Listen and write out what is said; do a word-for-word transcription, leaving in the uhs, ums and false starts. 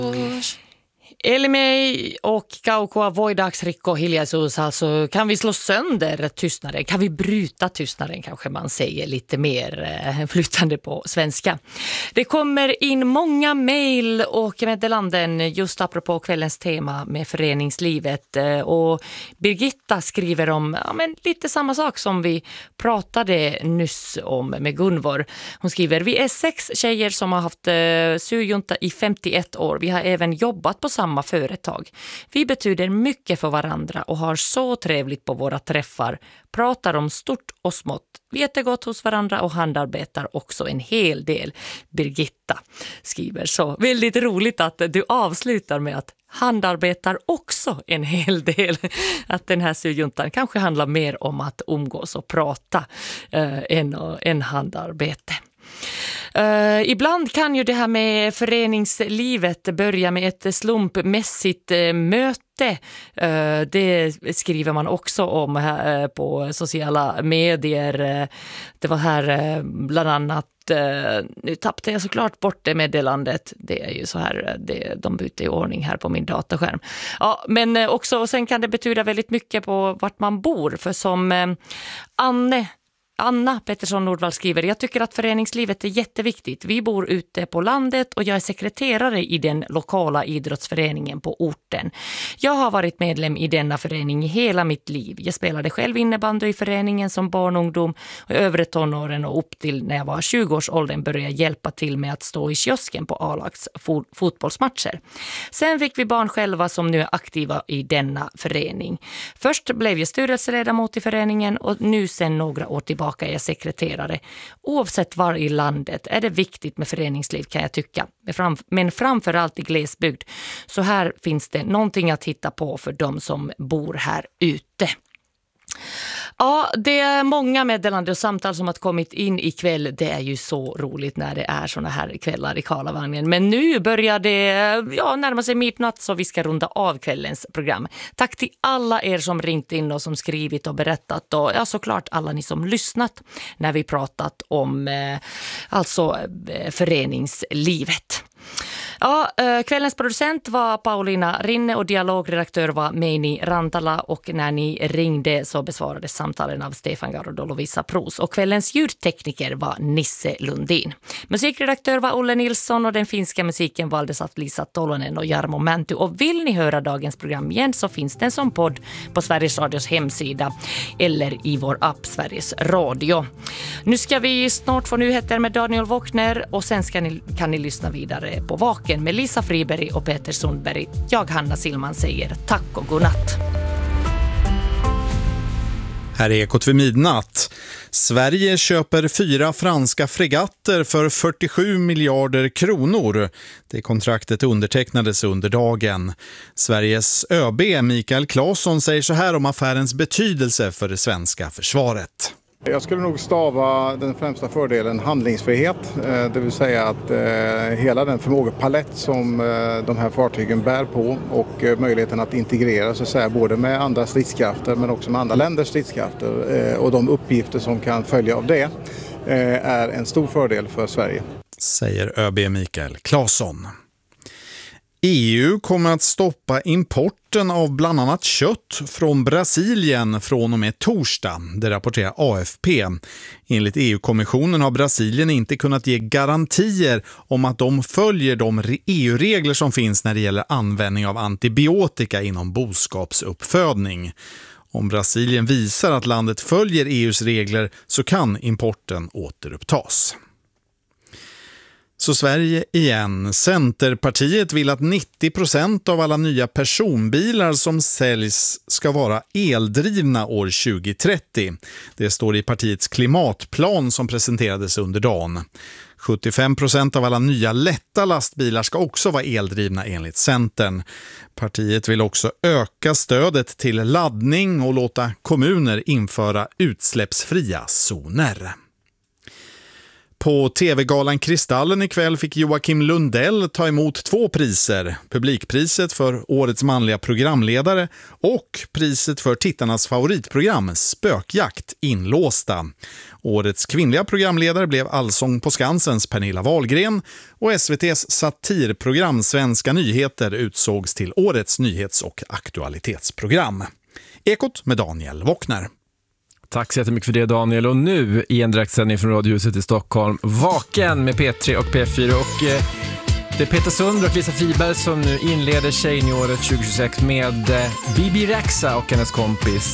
Elimei och Kaukua Voidaksrikko hiljaisuus, alltså kan vi slå sönder tystnaden? Kan vi bryta tystnaden, kanske man säger lite mer eh, flytande på svenska. Det kommer in många mejl och meddelanden just apropå kvällens tema med föreningslivet. Eh, och Birgitta skriver om ja, men lite samma sak som vi pratade nyss om med Gunvor. Hon skriver, vi är sex tjejer som har haft eh, syjunta i femtioett år. Vi har även jobbat på samma företag. Vi betyder mycket för varandra och har så trevligt på våra träffar. Pratar om stort och smått. Vi äter gott hos varandra och handarbetar också en hel del. Birgitta skriver så. Väldigt roligt att du avslutar med att handarbetar också en hel del. Att den här syjuntan kanske handlar mer om att umgås och prata eh, än, än handarbete. Uh, ibland kan ju det här med föreningslivet börja med ett slumpmässigt uh, möte. Uh, det skriver man också om här, uh, på sociala medier. Uh, det var här uh, bland annat, uh, nu tappade jag såklart bort det meddelandet. Det är ju så här, det, de byter i ordning här på min dataskärm. Ja, men uh, också, och sen kan det betyda väldigt mycket på vart man bor. För som uh, Anne Anna Pettersson Nordvall skriver, jag tycker att föreningslivet är jätteviktigt. Vi bor ute på landet och jag är sekreterare i den lokala idrottsföreningen på orten. Jag har varit medlem i denna förening i hela mitt liv. Jag spelade själv innebandy i föreningen som barn och ungdom och övre tonåren och upp till när jag var tjugo-årsåldern började jag hjälpa till med att stå i kiosken på A-lags fot- fotbollsmatcher. Sen fick vi barn själva som nu är aktiva i denna förening. Först blev jag styrelseledamot i föreningen och nu sen några år tillbaka är jag sekreterare. Oavsett var i landet är det viktigt med föreningsliv, kan jag tycka. Men framförallt i glesbygd. Så här finns det någonting att hitta på för de som bor här ute. Ja, det är många meddelande och samtal som har kommit in ikväll. Det är ju så roligt när det är såna här kvällar i Karlavagnen. Men nu börjar det ja, närma sig midnatt så vi ska runda av kvällens program. Tack till alla er som ringt in och som skrivit och berättat. Och ja, såklart alla ni som lyssnat när vi pratat om eh, alltså eh, föreningslivet. Ja, kvällens producent var Paulina Rinne och dialogredaktör var Meini Rantala och när ni ringde så besvarades samtalen av Stefan Gard och Lovisa Pros och kvällens ljudtekniker var Nisse Lundin. Musikredaktör var Olle Nilsson och den finska musiken valdes av Lisa Tolonen och Jarmo Mänty och vill ni höra dagens program igen så finns den som podd på Sveriges Radios hemsida eller i vår app Sveriges Radio. Nu ska vi snart få nyheter med Daniel Wåkner och sen ska ni, kan ni lyssna vidare på Vaken med Lisa Friberg och Peter Sundberg. Jag, Hanna Silman, säger tack och godnatt. Här är Ekot vid midnatt. Sverige köper fyra franska fregatter för fyrtiosju miljarder kronor. Det kontraktet undertecknades under dagen. Sveriges ÖB Mikael Claesson säger så här om affärens betydelse för det svenska försvaret. Jag skulle nog stava den främsta fördelen handlingsfrihet, det vill säga att hela den förmågepalett som de här fartygen bär på och möjligheten att integrera så att säga, både med andra stridskrafter men också med andra länders stridskrafter och de uppgifter som kan följa av det är en stor fördel för Sverige. Säger ÖB Mikael Claesson. E U kommer att stoppa importen av bland annat kött från Brasilien från och med torsdag, det rapporterar A F P. Enligt E U-kommissionen har Brasilien inte kunnat ge garantier om att de följer de E U-regler som finns när det gäller användning av antibiotika inom boskapsuppfödning. Om Brasilien visar att landet följer E U:s regler så kan importen återupptas. Så Sverige igen. Centerpartiet vill att nittio procent av alla nya personbilar som säljs ska vara eldrivna år tjugo trettio. Det står i partiets klimatplan som presenterades under dagen. sjuttiofem procent av alla nya lätta lastbilar ska också vara eldrivna enligt Centern. Partiet vill också öka stödet till laddning och låta kommuner införa utsläppsfria zoner. På tv-galan Kristallen ikväll fick Joakim Lundell ta emot två priser. Publikpriset för årets manliga programledare och priset för tittarnas favoritprogram Spökjakt inlåsta. Årets kvinnliga programledare blev Allsång på Skansens Pernilla Wahlgren och S V T:s satirprogram Svenska nyheter utsågs till årets nyhets- och aktualitetsprogram. Ekot med Daniel Wockner. Tack så jättemycket för det, Daniel. Och nu i en direktsändning från Radiohuset i Stockholm, Vaken med P tre och P fyra. Och eh, det är Peter Sundberg och Lisa Friberg som nu inleder tjejnyåret tjugo tjugosex med eh, Bibi Rexha och hennes kompis